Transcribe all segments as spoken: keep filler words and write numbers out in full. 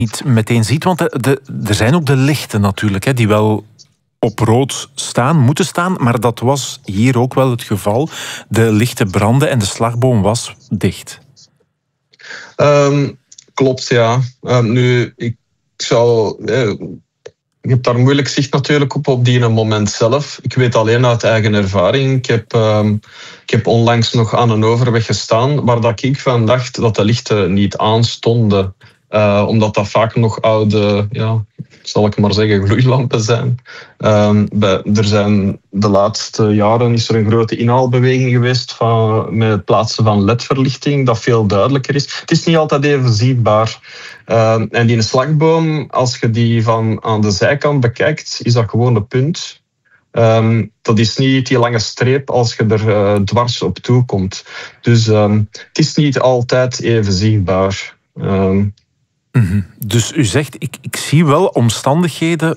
niet meteen ziet. Want de, de, er zijn ook de lichten natuurlijk, hè, die wel op rood staan, moeten staan. Maar dat was hier ook wel het geval. De lichten brandden en de slagboom was dicht. Um, klopt, ja. Um, nu, ik zou... Eh, ik heb daar moeilijk zicht natuurlijk op op die moment zelf. Ik weet alleen uit eigen ervaring. Ik heb, um, ik heb onlangs nog aan een overweg gestaan waar dat ik van dacht dat de lichten niet aanstonden. Uh, omdat dat vaak nog oude, ja, zal ik maar zeggen, gloeilampen zijn. Um, bij, er zijn de laatste jaren is er een grote inhaalbeweging geweest van, met het plaatsen van L E D-verlichting, dat veel duidelijker is. Het is niet altijd even zichtbaar. Um, en die slagboom, als je die van aan de zijkant bekijkt, is dat gewoon een punt. Um, dat is niet die lange streep als je er uh, dwars op toe komt. Dus um, het is niet altijd even zichtbaar. Um, Mm-hmm. Dus u zegt, ik, ik zie wel omstandigheden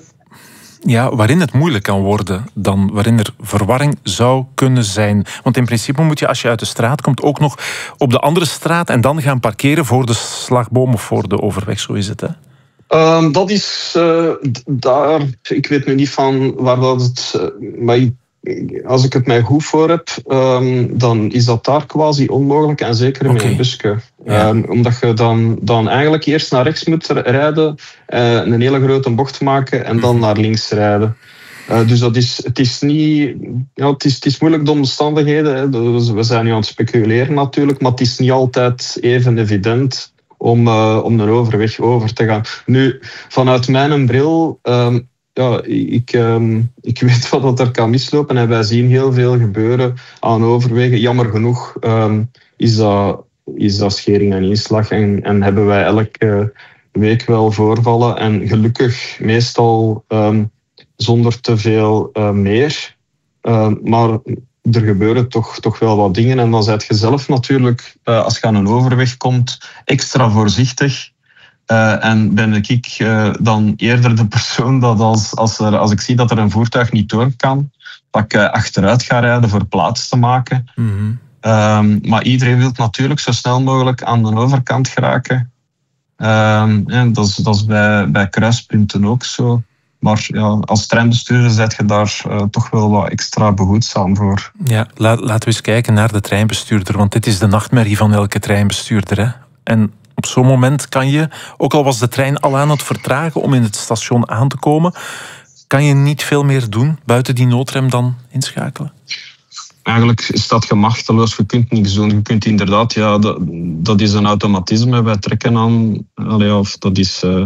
ja, waarin het moeilijk kan worden, dan waarin er verwarring zou kunnen zijn. Want in principe moet je, als je uit de straat komt, ook nog op de andere straat en dan gaan parkeren voor de slagboom of voor de overweg. Zo is het, hè? Um, dat is uh, daar, ik weet nu niet van waar dat het... Uh, maar ik, als ik het mij goed voor heb, um, dan is dat daar quasi onmogelijk. En zeker met okay. een busje. Ja. Um, omdat je dan, dan eigenlijk eerst naar rechts moet rijden, uh, een hele grote bocht maken en dan naar links rijden. Uh, dus dat is, het, is niet, ja, het, is, het is moeilijk de omstandigheden. Hè. Dus we zijn nu aan het speculeren natuurlijk, maar het is niet altijd even evident om, uh, om een overweg over te gaan. Nu, vanuit mijn bril... Um, Ja, ik, um, ik weet wat er kan mislopen en wij zien heel veel gebeuren aan overwegen. Jammer genoeg um, is, dat, is dat schering en inslag en, en hebben wij elke week wel voorvallen. En gelukkig meestal um, zonder te veel uh, meer. Um, maar er gebeuren toch, toch wel wat dingen en dan zijt je zelf natuurlijk, uh, als je aan een overweg komt, extra voorzichtig. Uh, en ben ik uh, dan eerder de persoon dat als, als, er, als ik zie dat er een voertuig niet door kan, dat ik uh, achteruit ga rijden voor plaats te maken. Mm-hmm. Um, maar iedereen wil natuurlijk zo snel mogelijk aan de overkant geraken. Um, en dat is, dat is bij, bij kruispunten ook zo. Maar ja, als treinbestuurder zet je daar uh, toch wel wat extra behoedzaam voor. Ja, la, laten we eens kijken naar de treinbestuurder, want dit is de nachtmerrie van elke treinbestuurder, hè? En op zo'n moment kan je, ook al was de trein al aan het vertragen om in het station aan te komen, kan je niet veel meer doen buiten die noodrem dan inschakelen? Eigenlijk is dat gemachteloos. Je kunt niks doen. Je kunt inderdaad, ja, dat, dat is een automatisme. Wij trekken aan. Allee, of dat is, uh,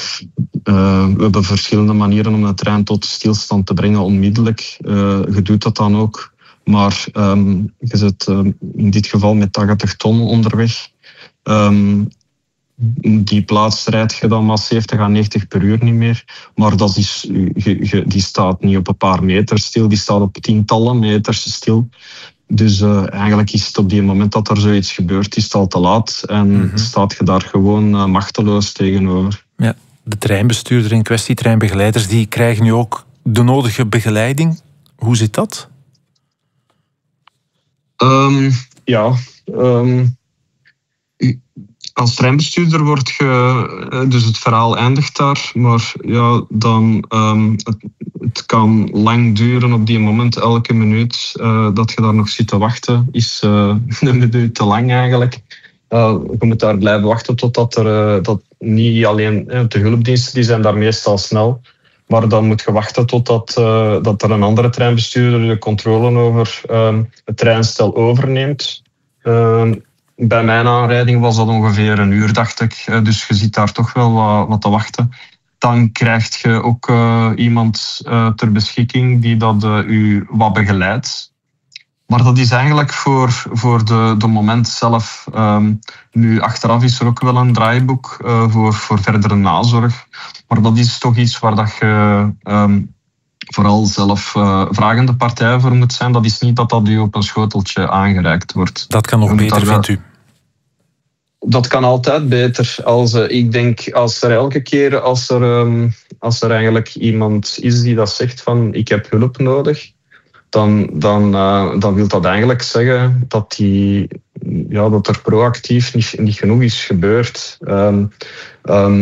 uh, we hebben verschillende manieren om de trein tot stilstand te brengen onmiddellijk. Uh, je doet dat dan ook. Maar um, je zit uh, in dit geval met tachtig ton onderweg. Um, die plaats rijd je dan maar zeventig à negentig per uur niet meer. Maar dat is, je, je, die staat niet op een paar meter stil, die staat op tientallen meters stil. Dus uh, eigenlijk is het op die moment dat er zoiets gebeurt, is het al te laat. En mm-hmm. staat je daar gewoon uh, machteloos tegenover. Ja, de treinbestuurder in kwestie, treinbegeleiders, die krijgen nu ook de nodige begeleiding. Hoe zit dat? Um, ja... Um, Als treinbestuurder wordt je, dus het verhaal eindigt daar, maar ja, dan um, het, het kan lang duren op die moment. Elke minuut uh, dat je daar nog zit te wachten is uh, een minuut te lang eigenlijk. Uh, je moet daar blijven wachten totdat er uh, dat niet alleen uh, de hulpdiensten, die zijn daar meestal snel, maar dan moet je wachten totdat uh, dat er een andere treinbestuurder de controle over uh, het treinstel overneemt. Uh, Bij mijn aanrijding was dat ongeveer een uur, dacht ik. Dus je zit daar toch wel wat, wat te wachten. Dan krijg je ook uh, iemand uh, ter beschikking die dat uh, u wat begeleidt. Maar dat is eigenlijk voor, voor de, de moment zelf. Um, nu, achteraf is er ook wel een draaiboek uh, voor, voor verdere nazorg. Maar dat is toch iets waar dat je... Um, vooral zelf uh, vragende partij voor moet zijn. Dat is niet dat dat u op een schoteltje aangereikt wordt. Dat kan nog beter, vindt u? Dat kan altijd beter. Als, uh, ik denk, als er elke keer, als er, um, als er eigenlijk iemand is die dat zegt van ik heb hulp nodig, dan, dan, uh, dan wil dat eigenlijk zeggen dat, die, ja, dat er proactief niet, niet genoeg is gebeurd. Um, um,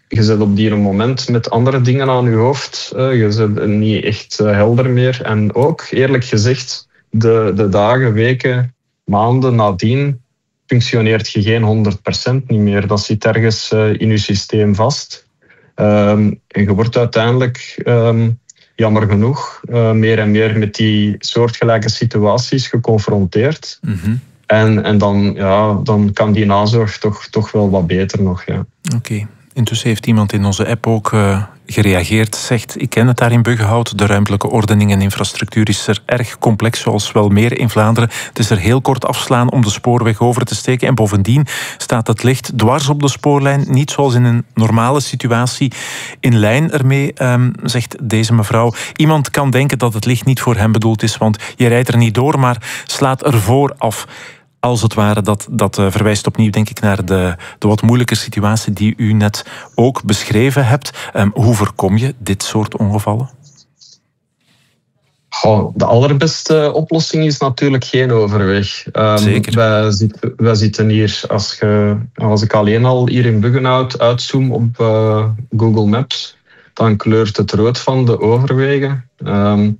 je zit op die moment met andere dingen aan je hoofd. Uh, je zit niet echt uh, helder meer. En ook, eerlijk gezegd, de, de dagen, weken, maanden nadien functioneert je geen honderd procent niet meer. Dat zit ergens uh, in je systeem vast. Um, en je wordt uiteindelijk, um, jammer genoeg, uh, meer en meer met die soortgelijke situaties geconfronteerd. Mm-hmm. En, en dan, ja, dan kan die nazorg toch, toch wel wat beter nog. Ja. Oké. Okay. Intussen heeft iemand in onze app ook uh, gereageerd. Zegt, ik ken het daar in Buggenhout. De ruimtelijke ordening en infrastructuur is er erg complex, zoals wel meer in Vlaanderen. Het is er heel kort afslaan om de spoorweg over te steken. En bovendien staat het licht dwars op de spoorlijn. Niet zoals in een normale situatie in lijn ermee, um, zegt deze mevrouw. Iemand kan denken dat het licht niet voor hem bedoeld is, want je rijdt er niet door, maar slaat ervoor af. Als het ware, dat, dat uh, verwijst opnieuw, denk ik, naar de, de wat moeilijke situatie die u net ook beschreven hebt. Um, hoe voorkom je dit soort ongevallen? Oh, de allerbeste oplossing is natuurlijk geen overweg. Um, Zeker. Wij, zit, wij zitten hier, als, je, als ik alleen al hier in Buggenhout uitzoom op uh, Google Maps, dan kleurt het rood van de overwegen. Um,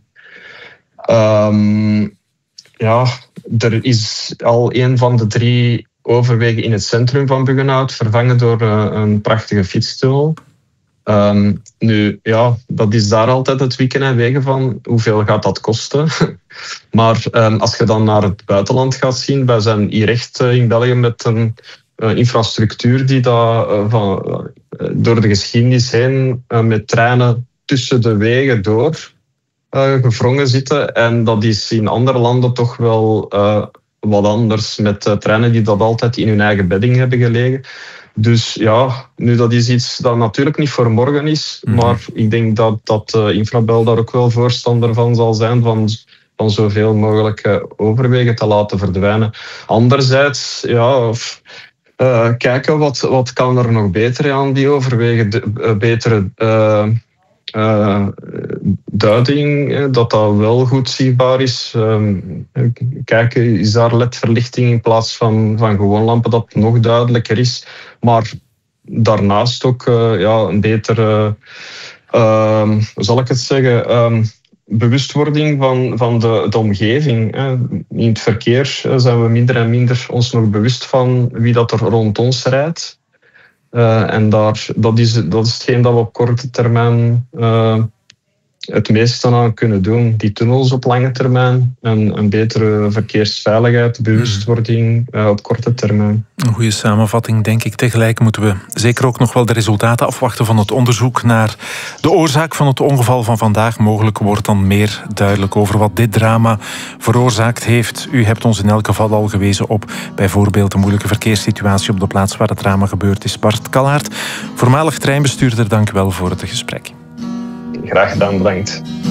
um, ja... Er is al een van de drie overwegen in het centrum van Buggenhout vervangen door een prachtige fietstunnel. Um, nu, ja, dat is daar altijd het wikken en wegen van. Hoeveel gaat dat kosten? Maar um, als je dan naar het buitenland gaat zien, wij zijn hier echt in België met een uh, infrastructuur die dat, uh, van, uh, door de geschiedenis heen uh, met treinen tussen de wegen door Uh, gevrongen zitten. En dat is in andere landen toch wel uh, wat anders, met uh, treinen die dat altijd in hun eigen bedding hebben gelegen. Dus ja, nu dat is iets dat natuurlijk niet voor morgen is, mm-hmm. maar ik denk dat, dat uh, Infrabel daar ook wel voorstander van zal zijn, van, van zoveel mogelijk uh, overwegen te laten verdwijnen. Anderzijds, ja... Uh, kijken wat, wat kan er nog beter aan die overwegen, de, uh, betere... Uh, Uh, duiding, dat dat wel goed zichtbaar is. Um, kijken, is daar L E D-verlichting in plaats van, van gewoon lampen, dat nog duidelijker is. Maar daarnaast ook uh, ja, een betere, uh, hoe zal ik het zeggen, um, bewustwording van, van de, de omgeving. Hè. In het verkeer zijn we minder en minder ons nog bewust van wie dat er rond ons rijdt. Uh, en daar, dat, is, dat is hetgeen dat we op korte termijn uh, het meeste aan kunnen doen. Die tunnels op lange termijn en een betere verkeersveiligheid, bewustwording uh, op korte termijn. Een goede samenvatting, denk ik. Tegelijk moeten we zeker ook nog wel de resultaten afwachten van het onderzoek naar de oorzaak van het ongeval van vandaag. Mogelijk wordt dan meer duidelijk over wat dit drama veroorzaakt heeft. U hebt ons in elk geval al gewezen op bijvoorbeeld de moeilijke verkeerssituatie op de plaats waar het drama gebeurd is. Bart Kalhaert, voormalig treinbestuurder, dank u wel voor het gesprek. Graag gedaan, bedankt.